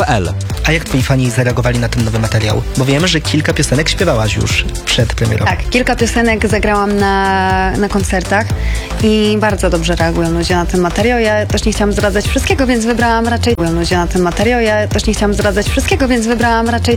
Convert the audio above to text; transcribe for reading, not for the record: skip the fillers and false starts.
radio.pl. A jak twoi fani zareagowali na ten nowy materiał? Bo wiem, że kilka piosenek śpiewałaś już przed premierą. Tak, kilka piosenek zagrałam na koncertach i bardzo dobrze reagują ludzie na ten materiał. Ja też nie chciałam zdradzać wszystkiego, więc wybrałam raczej